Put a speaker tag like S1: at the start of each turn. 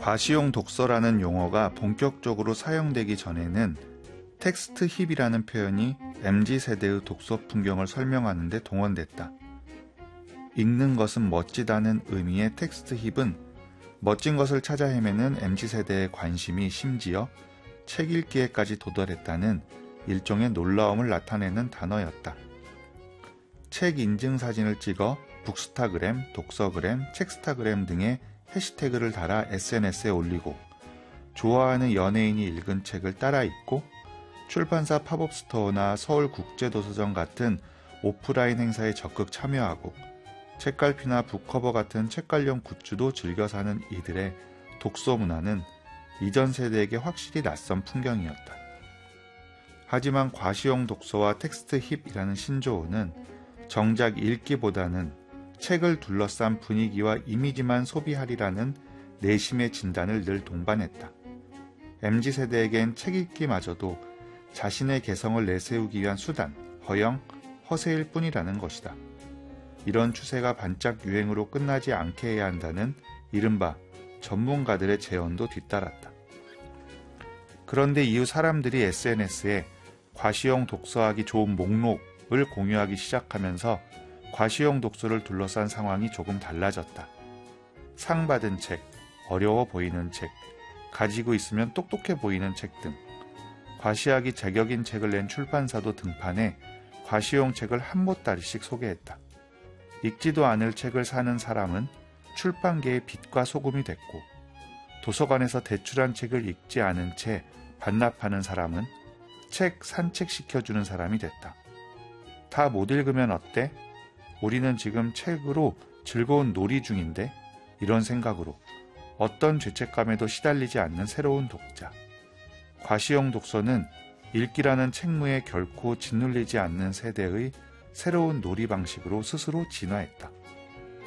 S1: 과시용 독서라는 용어가 본격적으로 사용되기 전에는 텍스트 힙이라는 표현이 MZ세대의 독서 풍경을 설명하는 데 동원됐다. 읽는 것은 멋지다는 의미의 텍스트 힙은 멋진 것을 찾아 헤매는 MZ세대의 관심이 심지어 책 읽기에까지 도달했다는 일종의 놀라움을 나타내는 단어였다. 책 인증 사진을 찍어 북스타그램, 독서그램, 책스타그램 등의 해시태그를 달아 SNS에 올리고 좋아하는 연예인이 읽은 책을 따라 읽고 출판사 팝업 스토어나 서울국제도서관 같은 오프라인 행사에 적극 참여하고 책갈피나 북커버 같은 책 관련 굿즈도 즐겨 사는 이들의 독서 문화는 이전 세대에게 확실히 낯선 풍경이었다. 하지만 과시용 독서와 텍스트 힙이라는 신조어는 정작 읽기보다는 책을 둘러싼 분위기와 이미지만 소비하리라는 내심의 진단을 늘 동반했다. MZ세대에겐 책 읽기마저도 자신의 개성을 내세우기 위한 수단, 허영, 허세일 뿐이라는 것이다. 이런 추세가 반짝 유행으로 끝나지 않게 해야 한다는 이른바 전문가들의 제언도 뒤따랐다. 그런데 이후 사람들이 SNS에 과시용 독서하기 좋은 목록을 공유하기 시작하면서 과시용 독서를 둘러싼 상황이 조금 달라졌다. 상 받은 책, 어려워 보이는 책, 가지고 있으면 똑똑해 보이는 책 등 과시하기 제격인 책을 낸 출판사도 등판해 과시용 책을 한 보따리씩 소개했다. 읽지도 않을 책을 사는 사람은 출판계의 빛과 소금이 됐고 도서관에서 대출한 책을 읽지 않은 채 반납하는 사람은 책 산책시켜주는 사람이 됐다. 다 못 읽으면 어때? 우리는 지금 책으로 즐거운 놀이 중인데? 이런 생각으로 어떤 죄책감에도 시달리지 않는 새로운 독자. 과시용 독서는 읽기라는 책무에 결코 짓눌리지 않는 세대의 새로운 놀이 방식으로 스스로 진화했다.